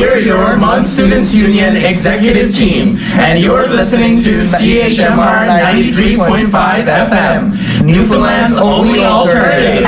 We're your Mon Students Union executive team, and you're listening to CHMR 93.5 FM, Newfoundland's only alternative.